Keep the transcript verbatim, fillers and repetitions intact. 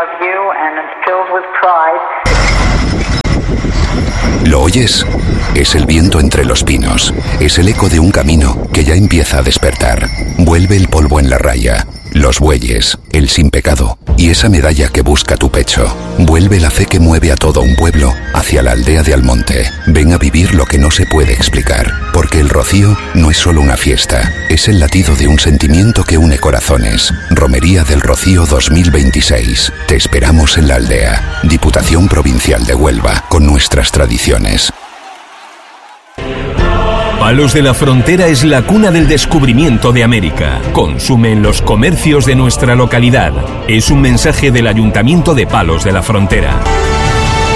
of you and filled with pride. ¿Lo oyes? Es el viento entre los pinos. Es el eco de un camino que ya empieza a despertar. Vuelve el polvo en la raya, los bueyes, el sin pecado y esa medalla que busca tu pecho. Vuelve la fe que mueve a todo un pueblo hacia la aldea de Almonte. Ven a vivir lo que no se puede explicar, porque el Rocío no es solo una fiesta, es el latido de un sentimiento que une corazones. Romería del Rocío dos mil veintiséis. Te esperamos en la aldea. Diputación Provincial de Huelva, con nuestras tradiciones. Palos de la Frontera es la cuna del descubrimiento de América. Consume en los comercios de nuestra localidad. Es un mensaje del Ayuntamiento de Palos de la Frontera.